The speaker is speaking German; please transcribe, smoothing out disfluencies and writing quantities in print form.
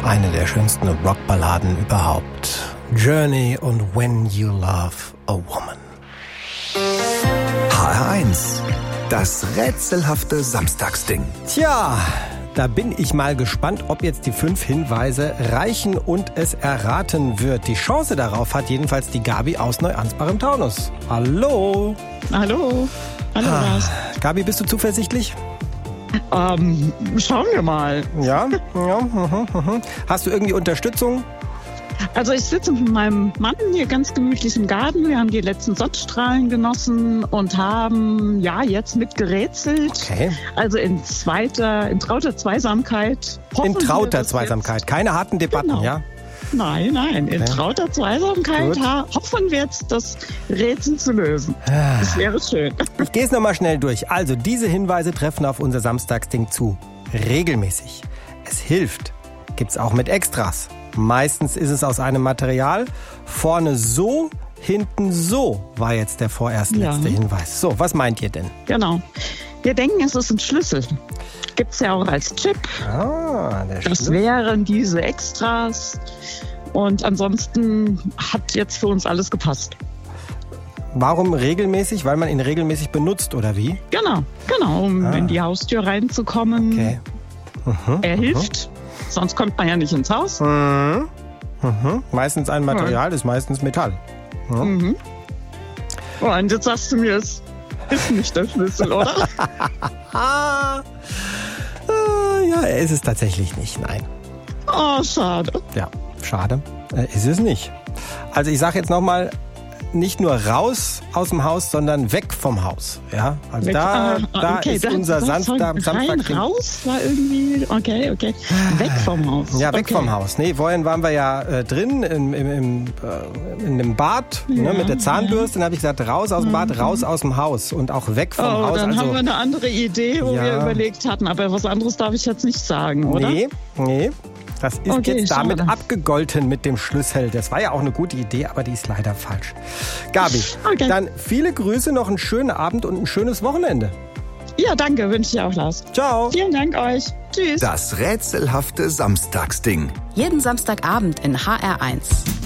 Eine der schönsten Rockballaden überhaupt. Journey und When You Love a Woman. HR1, das rätselhafte Samstagsding. Tja, da bin ich mal gespannt, ob jetzt die 5 Hinweise reichen und es erraten wird. Die Chance darauf hat jedenfalls die Gabi aus Neuansbach im Taunus. Hallo. Hallo. Hallo, Lars. Gabi, bist du zuversichtlich? Schauen wir mal. Ja. Hast du irgendwie Unterstützung? Also ich sitze mit meinem Mann hier ganz gemütlich im Garten. Wir haben die letzten Sonnenstrahlen genossen und haben jetzt mitgerätselt. Okay. Also in trauter Zweisamkeit. In trauter Zweisamkeit, keine harten Debatten, Genau. ja? Nein, in trauter Zweisamkeit Gut. hoffen wir jetzt, das Rätsel zu lösen. Das wäre schön. Ich gehe es nochmal schnell durch. Also, diese Hinweise treffen auf unser Samstagsding zu. Regelmäßig. Es hilft. Gibt's auch mit Extras. Meistens ist es aus einem Material. Vorne so, hinten so, war jetzt der vorerst letzte Hinweis. So, was meint ihr denn? Genau. Wir denken, es ist ein Schlüssel. Gibt's ja auch als Chip. Der Das Schlüssel. wären diese Extras. Und ansonsten hat jetzt für uns alles gepasst. Warum regelmäßig? Weil man ihn regelmäßig benutzt, oder wie? Genau, um in die Haustür reinzukommen. Okay. Er hilft, sonst kommt man ja nicht ins Haus. Meistens ein Material, ist meistens Metall. Und jetzt sagst du mir, es ist nicht der Schlüssel, oder? Ja, er ist es tatsächlich nicht, nein. Oh, schade. Ja, schade. Ist es nicht. Also ich sage jetzt nochmal, nicht nur raus aus dem Haus, sondern weg vom Haus. Ja, also da ist unser Samstag. Rein, raus war irgendwie, okay. Weg vom Haus. Ja, weg vom Haus. Nee, vorhin waren wir ja drin in dem Bad mit der Zahnbürste. Dann habe ich gesagt, raus aus dem Bad, raus aus dem Haus und auch weg vom Haus. Dann also, haben wir eine andere Idee, wo wir überlegt hatten. Aber was anderes darf ich jetzt nicht sagen, oder? Nee. Das ist jetzt damit schade. abgegolten mit dem Schlüssel. Das war ja auch eine gute Idee, aber die ist leider falsch. Gabi, dann viele Grüße, noch einen schönen Abend und ein schönes Wochenende. Ja, danke, wünsche ich auch, Lars. Ciao. Vielen Dank euch. Tschüss. Das rätselhafte Samstagsding. Jeden Samstagabend in HR1.